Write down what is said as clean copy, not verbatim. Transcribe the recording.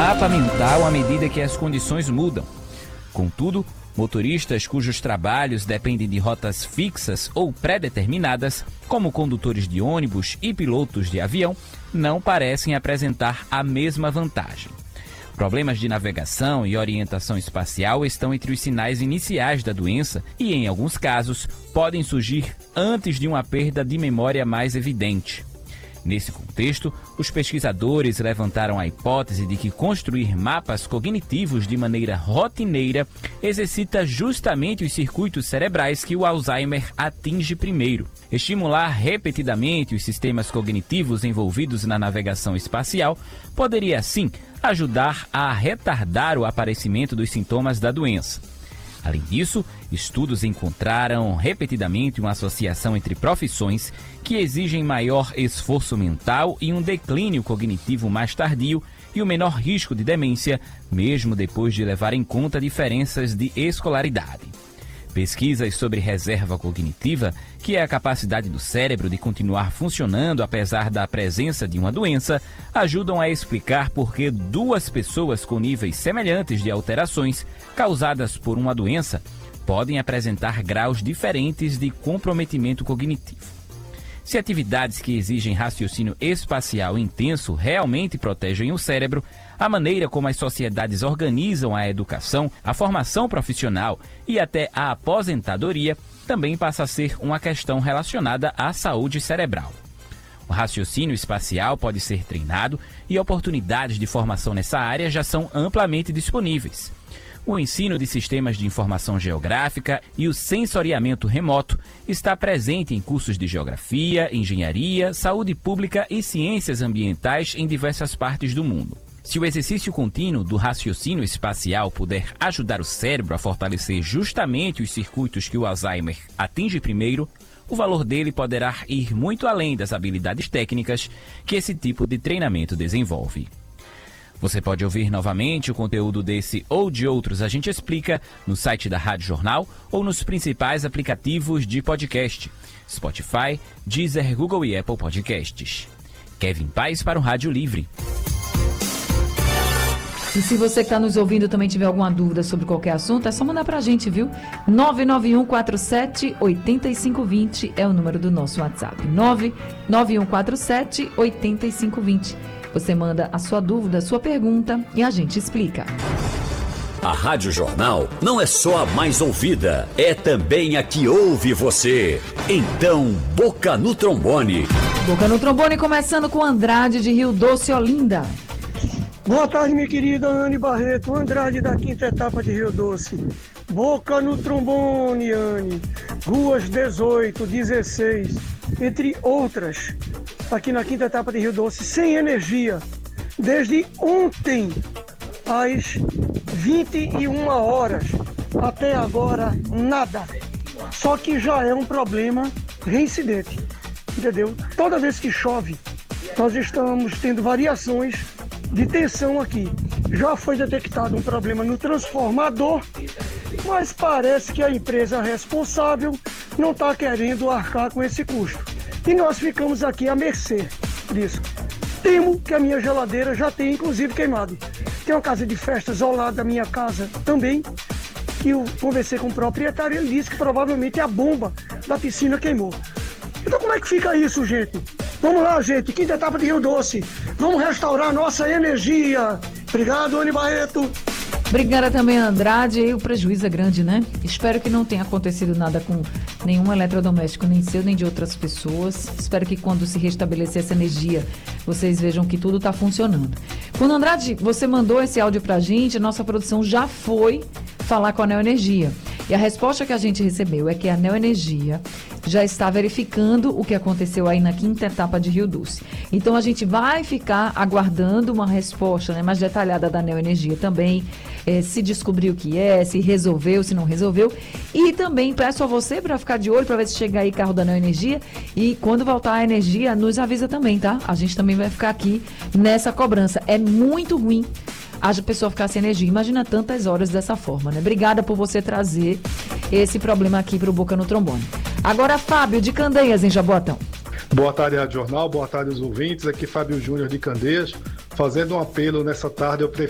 mapa mental à medida que as condições mudam. Contudo, motoristas cujos trabalhos dependem de rotas fixas ou pré-determinadas, como condutores de ônibus e pilotos de avião, não parecem apresentar a mesma vantagem. Problemas de navegação e orientação espacial estão entre os sinais iniciais da doença e, em alguns casos, podem surgir antes de uma perda de memória mais evidente. Nesse contexto, os pesquisadores levantaram a hipótese de que construir mapas cognitivos de maneira rotineira exercita justamente os circuitos cerebrais que o Alzheimer atinge primeiro. Estimular repetidamente os sistemas cognitivos envolvidos na navegação espacial poderia, assim, ajudar a retardar o aparecimento dos sintomas da doença. Além disso, estudos encontraram repetidamente uma associação entre profissões que exigem maior esforço mental e um declínio cognitivo mais tardio e o menor risco de demência, mesmo depois de levar em conta diferenças de escolaridade. Pesquisas sobre reserva cognitiva, que é a capacidade do cérebro de continuar funcionando apesar da presença de uma doença, ajudam a explicar por que duas pessoas com níveis semelhantes de alterações causadas por uma doença podem apresentar graus diferentes de comprometimento cognitivo. Se atividades que exigem raciocínio espacial intenso realmente protegem o cérebro, a maneira como as sociedades organizam a educação, a formação profissional e até a aposentadoria também passa a ser uma questão relacionada à saúde cerebral. O raciocínio espacial pode ser treinado e oportunidades de formação nessa área já são amplamente disponíveis. O ensino de sistemas de informação geográfica e o sensoriamento remoto está presente em cursos de geografia, engenharia, saúde pública e ciências ambientais em diversas partes do mundo. Se o exercício contínuo do raciocínio espacial puder ajudar o cérebro a fortalecer justamente os circuitos que o Alzheimer atinge primeiro, o valor dele poderá ir muito além das habilidades técnicas que esse tipo de treinamento desenvolve. Você pode ouvir novamente o conteúdo desse ou de outros A Gente Explica no site da Rádio Jornal ou nos principais aplicativos de podcast: Spotify, Deezer, Google e Apple Podcasts. Kevin Paes para o Rádio Livre. E se você que está nos ouvindo também tiver alguma dúvida sobre qualquer assunto, é só mandar para a gente, viu? 99147-8520 é o número do nosso WhatsApp. 99147-8520. Você manda a sua dúvida, a sua pergunta e a gente explica. A Rádio Jornal não é só a mais ouvida, é também a que ouve você. Então, Boca no Trombone. Boca no Trombone começando com Andrade de Rio Doce, Olinda. Boa tarde, minha querida Anne Barreto, Andrade da quinta etapa de Rio Doce. Boca no Trombone, Anne. Ruas 18, 16, entre outras, aqui na quinta etapa de Rio Doce, sem energia. Desde ontem, às 21 horas, até agora, nada. Só que já é um problema reincidente, entendeu? Toda vez que chove, nós estamos tendo variações de tensão aqui. Já foi detectado um problema no transformador, mas parece que a empresa responsável não está querendo arcar com esse custo. E nós ficamos aqui à mercê disso. Temo que a minha geladeira já tenha inclusive queimado. Tem uma casa de festas ao lado da minha casa também, que eu conversei com o proprietário, ele disse que provavelmente a bomba da piscina queimou. Então como é que fica isso, gente? Vamos lá, gente, quinta etapa de Rio Doce. Vamos restaurar a nossa energia. Obrigado, Anne Barreto. Obrigada também, Andrade. E o prejuízo é grande, né? Espero que não tenha acontecido nada com nenhum eletrodoméstico, nem seu, nem de outras pessoas. Espero que quando se restabelecer essa energia, vocês vejam que tudo está funcionando. Quando, Andrade, você mandou esse áudio pra gente, nossa produção já foi falar com a Neoenergia. E a resposta que a gente recebeu é que a Neoenergia já está verificando o que aconteceu aí na quinta etapa de Rio Doce. Então, a gente vai ficar aguardando uma resposta, né, mais detalhada da Neoenergia também, se descobriu o que é, se resolveu, se não resolveu. E também peço a você para ficar de olho, para ver se chega aí carro da Neoenergia. E quando voltar a energia, nos avisa também, tá? A gente também vai ficar aqui nessa cobrança. É muito ruim a pessoa ficar sem energia. Imagina tantas horas dessa forma, né? Obrigada por você trazer esse problema aqui para o Boca no Trombone. Agora, Fábio, de Candeias, em Jaboatão. Boa tarde, Rádio Jornal. Boa tarde, os ouvintes. Aqui Fábio Júnior de Candeias, fazendo um apelo nessa tarde ao prefeito